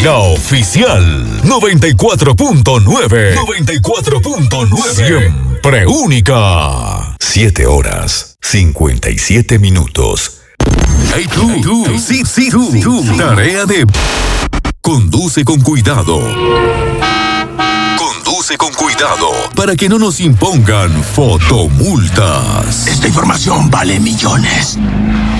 La oficial 94.9. 94.9. Siempre única. 7 horas, 57 minutos. Hey tú. Sí, tú. Tarea de... Conduce con cuidado. Conduce con cuidado para que no nos impongan fotomultas. Esta información vale millones.